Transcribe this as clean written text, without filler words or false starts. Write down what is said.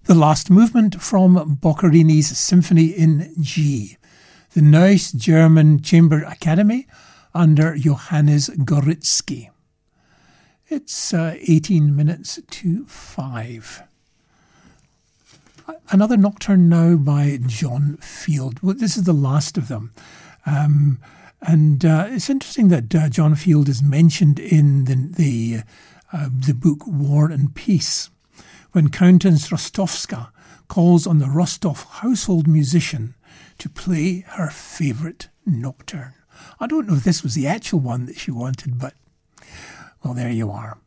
The last movement from Boccherini's Symphony in G, the Neues German Chamber Academy under Johannes Goritzky. It's 18 minutes to 5. Another nocturne now by John Field. Well, this is the last of them. It's interesting that John Field is mentioned in the book War and Peace, when Countess Rostovska calls on the Rostov household musician to play her favourite nocturne. I don't know if this was the actual one that she wanted, but, well, there you are.